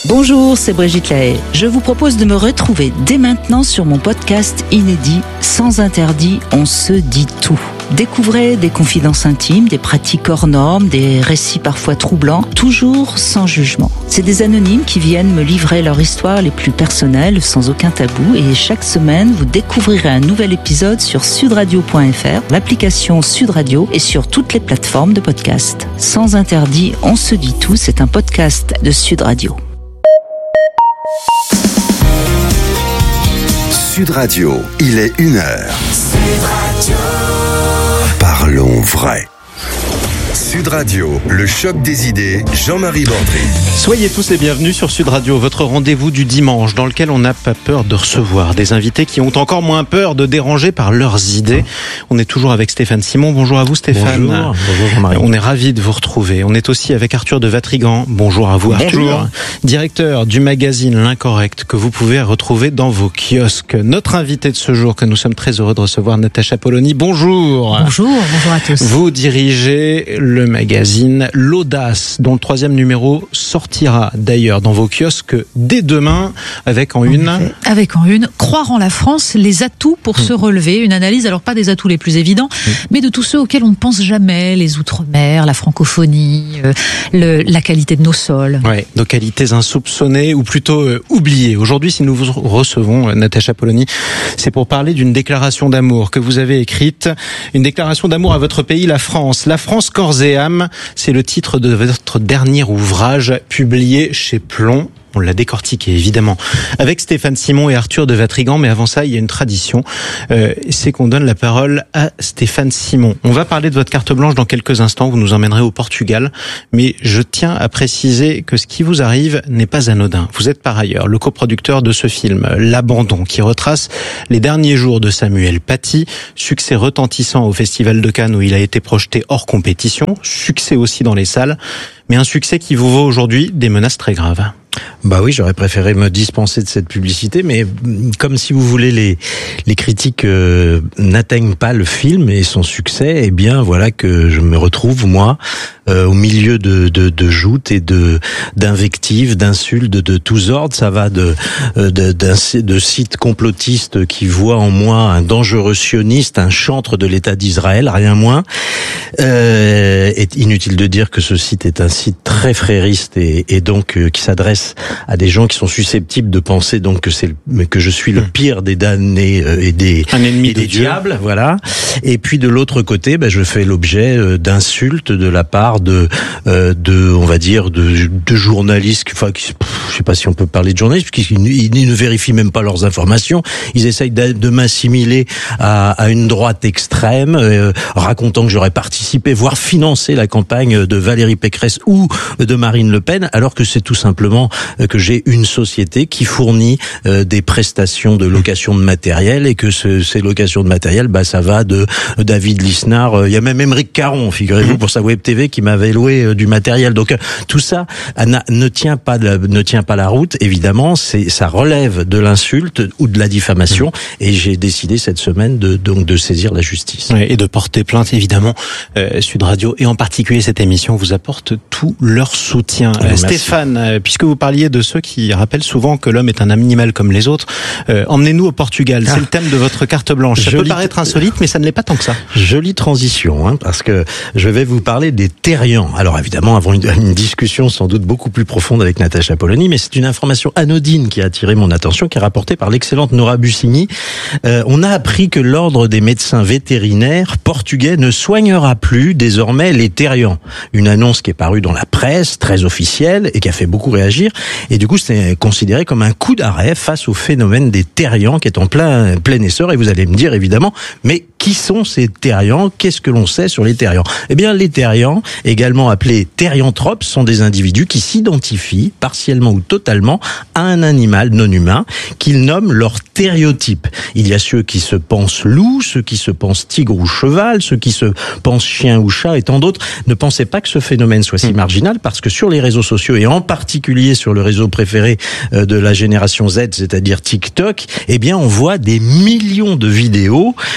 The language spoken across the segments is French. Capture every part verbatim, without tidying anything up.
Bonjour, c'est Brigitte Lahaye. Je vous propose de me retrouver dès maintenant sur mon podcast inédit Sans interdit, on se dit tout. Découvrez des confidences intimes, des pratiques hors normes, des récits parfois troublants, toujours sans jugement. C'est des anonymes qui viennent me livrer leur histoire les plus personnelles, sans aucun tabou. Et chaque semaine, vous découvrirez un nouvel épisode sur sud radio point f r, l'application Sud Radio et sur toutes les plateformes de podcast. Sans interdit, on se dit tout, c'est un podcast de Sud Radio. Sud Radio, il est une heure. Sud Radio. Parlons vrai. Sud Radio, le choc des idées, Jean-Marie Bordry. Soyez tous les bienvenus sur Sud Radio, votre rendez-vous du dimanche dans lequel on n'a pas peur de recevoir des invités qui ont encore moins peur de déranger par leurs idées. On est toujours avec Stéphane Simon. Bonjour à vous Stéphane. Bonjour, bonjour Jean-Marie. On est ravis de vous retrouver. On est aussi avec Arthur de Vatrigan. Bonjour à vous Arthur. Bonjour. Directeur du magazine L'Incorrect que vous pouvez retrouver dans vos kiosques. Notre invité de ce jour que nous sommes très heureux de recevoir, Natacha Polony. Bonjour. Bonjour, bonjour à tous. Vous dirigez le magazine L'Audace, dont le troisième numéro sortira d'ailleurs dans vos kiosques dès demain, avec en, en une... Effet. Avec en une, croire en la France, les atouts pour mmh. se relever. Une analyse, alors pas des atouts les plus évidents, mmh. mais de tous ceux auxquels on ne pense jamais, les outre-mer, la francophonie, euh, le, la qualité de nos sols. Oui, nos qualités insoupçonnées, ou plutôt euh, oubliées. Aujourd'hui, si nous vous recevons, euh, Natacha Polony, c'est pour parler d'une déclaration d'amour que vous avez écrite, une déclaration d'amour à votre pays, la France. La France corps et âme, c'est le titre de votre dernier ouvrage publié chez Plomb. On l'a décortiqué, évidemment, avec Stéphane Simon et Arthur de Vatrigan. Mais avant ça, il y a une tradition, euh, c'est qu'on donne la parole à Stéphane Simon. On va parler de votre carte blanche dans quelques instants. Vous nous emmènerez au Portugal. Mais je tiens à préciser que ce qui vous arrive n'est pas anodin. Vous êtes par ailleurs le coproducteur de ce film, L'Abandon, qui retrace les derniers jours de Samuel Paty. Succès retentissant au Festival de Cannes où il a été projeté hors compétition. Succès aussi dans les salles. Mais un succès qui vous vaut aujourd'hui des menaces très graves. Bah oui, j'aurais préféré me dispenser de cette publicité, mais comme si vous voulez les les critiques euh, n'atteignent pas le film et son succès, eh bien voilà que je me retrouve moi euh, au milieu de de, de joutes et de d'invectives, d'insultes de, de tous ordres. Ça va de de, de de sites complotistes qui voient en moi un dangereux sioniste, un chantre de l'État d'Israël, rien moins. Euh, est inutile de dire que ce site est un site très frériste et, et donc euh, qui s'adresse à des gens qui sont susceptibles de penser donc que c'est le, que je suis le pire des damnés euh, et des un ennemi et des de diables, Dieu. Voilà. Et puis de l'autre côté, ben je fais l'objet euh, d'insultes de la part de euh, de on va dire de, de journalistes, enfin qui, pff, je sais pas si on peut parler de journalistes, parce qu'ils ils ne vérifient même pas leurs informations. Ils essayent de, de m'assimiler à, à une droite extrême, euh, racontant que j'aurais participé, voire financé la campagne de Valérie Pécresse ou de Marine Le Pen, alors que c'est tout simplement que j'ai une société qui fournit euh, des prestations de location de matériel et que ce, ces locations de matériel, bah ça va de David Lisnard, il euh, y a même Émeric Caron, figurez-vous, pour sa web T V qui m'avait loué euh, du matériel. Donc euh, tout ça na, ne tient pas la, ne tient pas la route. Évidemment, c'est ça relève de l'insulte ou de la diffamation. Et j'ai décidé cette semaine de donc de saisir la justice. Ouais, et de porter plainte, évidemment. Euh, Sud Radio et en particulier cette émission vous apporte tout leur soutien. Euh, Stéphane, euh, puisque vous parliez de ceux qui rappellent souvent que l'homme est un animal comme les autres, euh, emmenez-nous au Portugal. C'est ah. le thème de votre carte blanche. Ça Jolie peut paraître insolite, mais ça ne l'est pas tant que ça. Jolie transition, hein, parce que je vais vous parler des terriens. Alors évidemment, avant une, une discussion sans doute beaucoup plus profonde avec Natacha Polony, mais c'est une information anodine qui a attiré mon attention, qui est rapportée par l'excellente Nora Bussigny. Euh, on a appris que l'ordre des médecins vétérinaires portugais ne soignera plus désormais les terriens. Une annonce qui est parue dans la presse, très officielle, et qui a fait beaucoup réagir. Et du coup, c'est considéré comme un coup d'arrêt face au phénomène des terriens qui est en plein, plein essor. Et vous allez me dire, évidemment, mais qui sont ces terriens? Qu'est-ce que l'on sait sur les terriens? Eh bien, les terriens, également appelés therianthropes, sont des individus qui s'identifient, partiellement ou totalement, à un animal non humain, qu'ils nomment leur thériotype. Il y a ceux qui se pensent loups, ceux qui se pensent tigre ou cheval, ceux qui se pensent chien ou chat, et tant d'autres. Ne pensez pas que ce phénomène soit si marginal, parce que sur les réseaux sociaux, et en particulier sur le réseau préféré de la génération Z, c'est-à-dire TikTok, eh bien, on voit des millions de vidéos euh,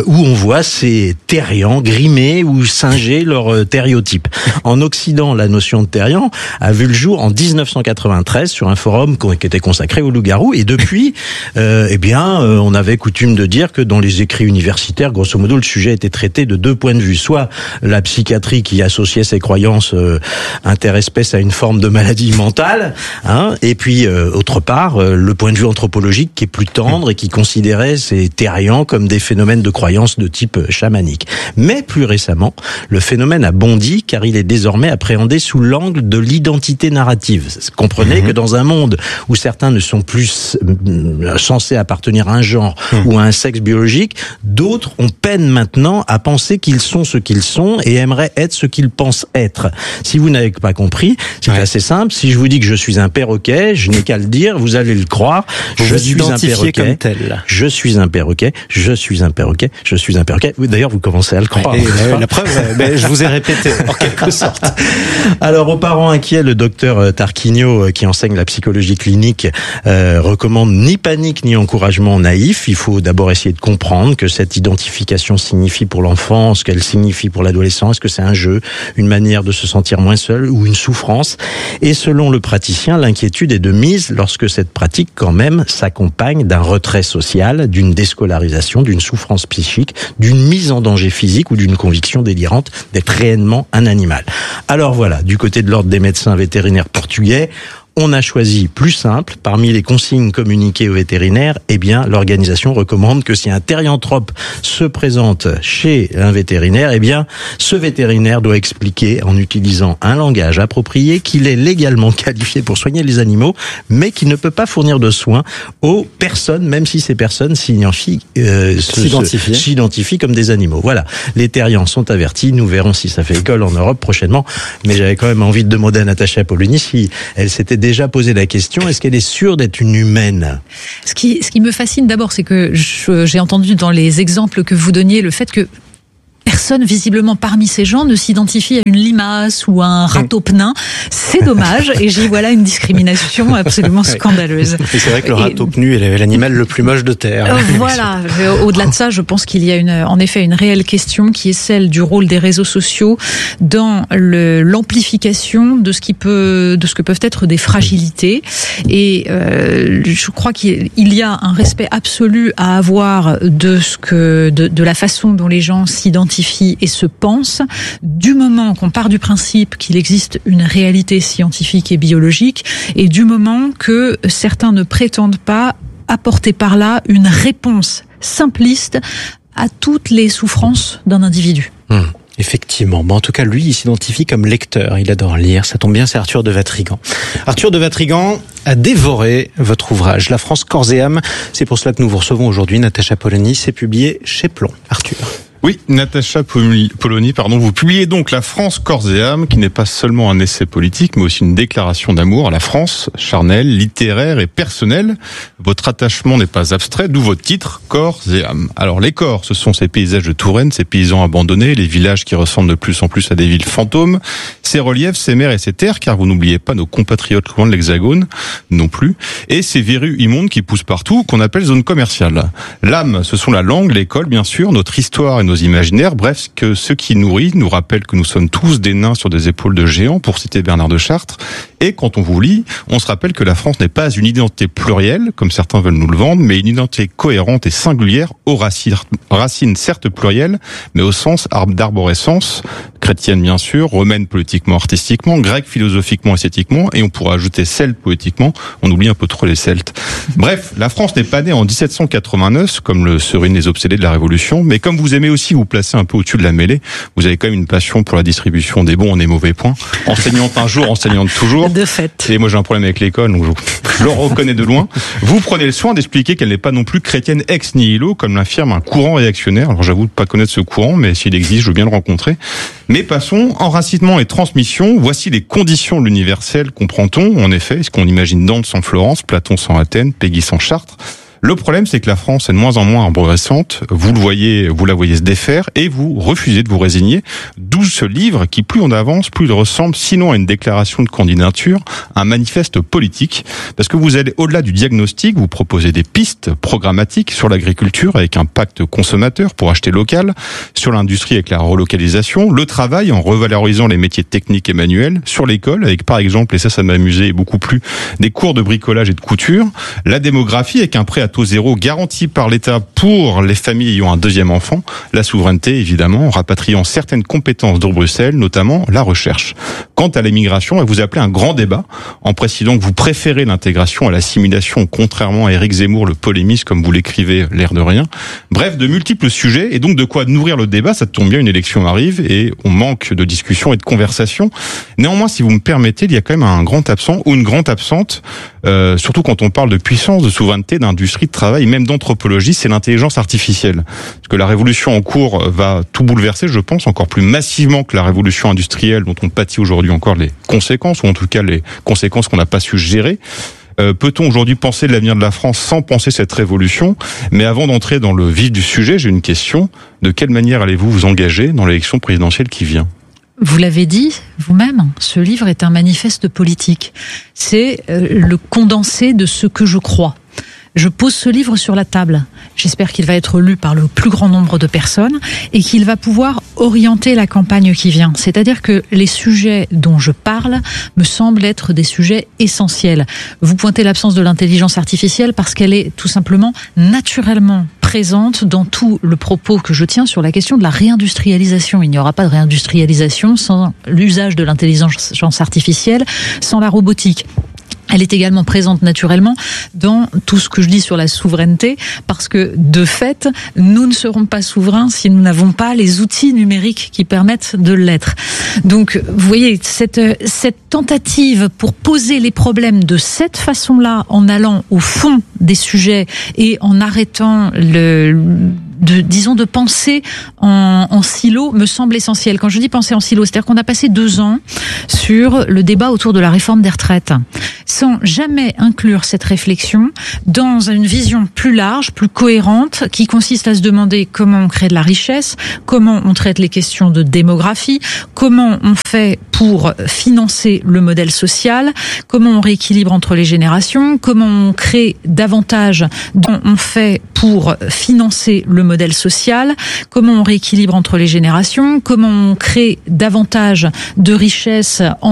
où on voit ces terriens grimer ou singer leur euh, terriotype. En Occident, la notion de terrien a vu le jour en dix-neuf cent quatre-vingt-treize sur un forum qui était consacré aux loups-garous, et depuis, euh, eh bien, euh, on avait coutume de dire que dans les écrits universitaires, grosso modo, le sujet était traité de deux points de vue. Soit la psychiatrie qui associait ses croyances euh, interespèces à une forme de maladie mentale, hein, et puis euh, autre part, euh, le point de vue anthropologique qui est plus tendre et qui considérait ces terriens comme des phénomènes de croyance de type chamanique. Mais plus récemment, le phénomène a bondi car il est désormais appréhendé sous l'angle de l'identité narrative. Comprenez mmh. que dans un monde où certains ne sont plus euh, censés appartenir à un genre mmh. ou à un sexe biologique, d'autres ont peine maintenant à penser qu'ils sont ce qu'ils sont et aimeraient être ce qu'ils pensent être. Si vous n'avez pas compris, c'est ouais. assez simple. Si je vous dis que je suis un perroquet, je n'ai qu'à le dire, vous allez le croire. Vous je vous suis un perroquet. Comme tel. Je suis un perroquet. Je suis un perroquet. Je suis un perroquet. Oui, d'ailleurs, vous commencez à le croire. Et, euh, la preuve, ben, je vous ai répété en quelque sorte. Alors, aux parents inquiets, le docteur Tarquinio, qui enseigne la psychologie clinique, euh, recommande ni panique ni encouragement naïf. Il faut d'abord essayer de comprendre que cette identification signifie pour l'enfant ce qu'elle signifie pour l'adolescent. Est-ce que c'est un jeu, une manière de se sentir moins seul ou une souffrance? Et selon le praticien, l'inquiétude est de mise lorsque cette pratique quand même s'accompagne d'un retrait social, d'une déscolarisation, d'une souffrance psychique, d'une mise en danger physique ou d'une conviction délirante d'être réellement un animal. Alors voilà, du côté de l'ordre des médecins vétérinaires portugais, on a choisi plus simple. Parmi les consignes communiquées aux vétérinaires, eh bien, l'organisation recommande que si un thérianthrope se présente chez un vétérinaire, eh bien, ce vétérinaire doit expliquer en utilisant un langage approprié qu'il est légalement qualifié pour soigner les animaux, mais qu'il ne peut pas fournir de soins aux personnes, même si ces personnes s'identifient, euh, s'identifient. s'identifient comme des animaux. Voilà. Les thérians sont avertis. Nous verrons si ça fait école en Europe prochainement. Mais j'avais quand même envie de demander à Natacha Polony si elle s'était déjà posé la question, est-ce qu'elle est sûre d'être une humaine? Ce qui, ce qui me fascine d'abord, c'est que je, j'ai entendu dans les exemples que vous donniez le fait que personne, visiblement, parmi ces gens ne s'identifie à une limace ou à un râteau-pnin. C'est dommage, et j'y vois là une discrimination absolument scandaleuse. Et c'est vrai que le râteau-pnu est l'animal le plus moche de terre. Euh, voilà. Au-delà de ça, je pense qu'il y a une, en effet une réelle question qui est celle du rôle des réseaux sociaux dans le, l'amplification de ce qui peut, de ce que peuvent être des fragilités. Et euh, je crois qu'il y a un respect absolu à avoir de ce que, de, de la façon dont les gens s'identifient et se pense, du moment qu'on part du principe qu'il existe une réalité scientifique et biologique, et du moment que certains ne prétendent pas apporter par là une réponse simpliste à toutes les souffrances d'un individu. Mmh. Effectivement. Bon, en tout cas, lui, il s'identifie comme lecteur. Il adore lire. Ça tombe bien, c'est Arthur de Vatrigan. Arthur de Vatrigan a dévoré votre ouvrage, La France corps et âme. C'est pour cela que nous vous recevons aujourd'hui, Natacha Polony. C'est publié chez Plomb. Arthur. Oui, Natacha Polony, pardon, vous publiez donc La France corps et âme, qui n'est pas seulement un essai politique, mais aussi une déclaration d'amour à la France, charnelle, littéraire et personnelle. Votre attachement n'est pas abstrait, d'où votre titre, Corps et âme. Alors les corps, ce sont ces paysages de Touraine, ces paysans abandonnés, les villages qui ressemblent de plus en plus à des villes fantômes, ces reliefs, ces mers et ces terres, car vous n'oubliez pas nos compatriotes loin de l'Hexagone, non plus, et ces verrues immondes qui poussent partout, qu'on appelle zone commerciale. L'âme, ce sont la langue, l'école, bien sûr, notre histoire et nos imaginaires, bref, que ce qui nourrit nous rappelle que nous sommes tous des nains sur des épaules de géants, pour citer Bernard de Chartres. Et quand on vous lit, on se rappelle que la France n'est pas une identité plurielle, comme certains veulent nous le vendre, mais une identité cohérente et singulière, aux racines, racines certes plurielles, mais au sens d'arborescence, chrétienne bien sûr, romaine politiquement, artistiquement, grecque philosophiquement, esthétiquement, et on pourrait ajouter celte poétiquement, on oublie un peu trop les Celtes. Bref, la France n'est pas née en dix-sept cent quatre-vingt-neuf, comme le seraient les obsédés de la Révolution, mais comme vous aimez aussi vous placer un peu au-dessus de la mêlée, vous avez quand même une passion pour la distribution des bons et des mauvais points. Enseignante un jour, enseignante toujours. De fait. Et moi j'ai un problème avec l'école, donc je, je le reconnais de loin. Vous prenez le soin d'expliquer qu'elle n'est pas non plus chrétienne ex nihilo, comme l'affirme un courant réactionnaire. Alors j'avoue de pas connaître ce courant, mais s'il existe, je veux bien le rencontrer. Mais passons, enracinement et transmission, voici les conditions de l'universel, comprend-on, en effet, ce qu'on imagine Dante sans Florence, Platon sans Athènes, Peggy sans Chartres. Le problème, c'est que la France est de moins en moins arborescente. Vous le voyez, vous la voyez se défaire et vous refusez de vous résigner. D'où ce livre qui, plus on avance, plus il ressemble, sinon à une déclaration de candidature, un manifeste politique. Parce que vous allez au-delà du diagnostic, vous proposez des pistes programmatiques sur l'agriculture avec un pacte consommateur pour acheter local, sur l'industrie avec la relocalisation, le travail en revalorisant les métiers techniques et manuels, sur l'école avec par exemple, et ça ça m'a amusé et beaucoup plu, des cours de bricolage et de couture, la démographie avec un prêt à taux zéro garanti par l'État pour les familles ayant un deuxième enfant, la souveraineté évidemment en rapatriant certaines compétences de Bruxelles, notamment la recherche. Quant à l'immigration, elle vous appelez un grand débat en précisant que vous préférez l'intégration à l'assimilation, contrairement à Éric Zemmour, le polémiste comme vous l'écrivez l'air de rien. Bref, de multiples sujets et donc de quoi nourrir le débat. Ça tombe bien, une élection arrive et on manque de discussion et de conversation. Néanmoins, si vous me permettez, il y a quand même un grand absent ou une grande absente, euh, surtout quand on parle de puissance, de souveraineté, d'industrie, de travail, même d'anthropologie, c'est l'intelligence artificielle. Parce que la révolution en cours va tout bouleverser, je pense, encore plus massivement que la révolution industrielle dont on pâtit aujourd'hui encore les conséquences, ou en tout cas les conséquences qu'on n'a pas su gérer. Euh, peut-on aujourd'hui penser de l'avenir de la France sans penser cette révolution? Mais avant d'entrer dans le vif du sujet, j'ai une question. De quelle manière allez-vous vous engager dans l'élection présidentielle qui vient? Vous l'avez dit vous-même, ce livre est un manifeste politique. C'est euh, le condensé de ce que je crois. Je pose ce livre sur la table. J'espère qu'il va être lu par le plus grand nombre de personnes et qu'il va pouvoir orienter la campagne qui vient. C'est-à-dire que les sujets dont je parle me semblent être des sujets essentiels. Vous pointez l'absence de l'intelligence artificielle parce qu'elle est tout simplement naturellement présente dans tout le propos que je tiens sur la question de la réindustrialisation. Il n'y aura pas de réindustrialisation sans l'usage de l'intelligence artificielle, sans la robotique. Elle est également présente naturellement dans tout ce que je dis sur la souveraineté, parce que de fait, nous ne serons pas souverains si nous n'avons pas les outils numériques qui permettent de l'être. Donc, vous voyez, cette, cette tentative pour poser les problèmes de cette façon-là, en allant au fond des sujets et en arrêtant le... de, disons, de penser en, en silo me semble essentiel. Quand je dis penser en silo, c'est-à-dire qu'on a passé deux ans sur le débat autour de la réforme des retraites, sans jamais inclure cette réflexion dans une vision plus large, plus cohérente, qui consiste à se demander comment on crée de la richesse, comment on traite les questions de démographie, comment on fait pour financer le modèle social, comment on rééquilibre entre les générations, comment on crée davantage, dont on fait pour financer le modèle social, comment on rééquilibre entre les générations, comment on crée davantage de richesses en